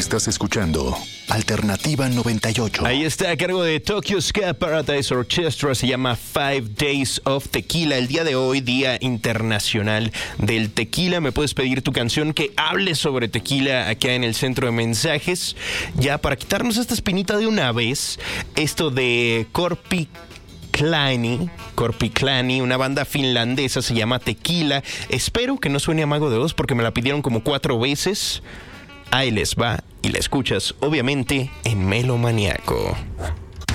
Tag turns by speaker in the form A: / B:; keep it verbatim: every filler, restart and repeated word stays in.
A: Estás escuchando Alternativa noventa y ocho.
B: Ahí está, a cargo de Tokyo Ska Paradise Orchestra, se llama Five Days of Tequila. El día de hoy, Día Internacional del Tequila. Me puedes pedir tu canción que hable sobre tequila acá en el centro de mensajes. Ya para quitarnos esta espinita de una vez, esto de Korpi Klani, Korpiklani, una banda finlandesa, se llama Tequila. Espero que no suene a Mago de Oz porque me la pidieron como cuatro veces. Ahí les va y la escuchas, obviamente, en Melomaniaco.